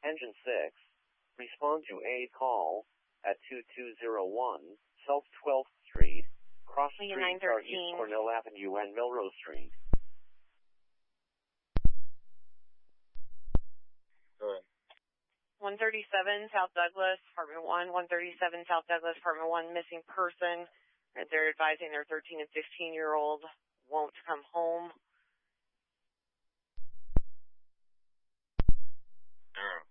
Engine 6, respond to a call at 2201 South 12th Street, Cross Street, East Cornell Avenue and Melrose Street. Go ahead. 137 South Douglas, Department 1, 137 South Douglas, Department 1, missing person. They're advising their 13 and 15-year-old won't come home. Oh.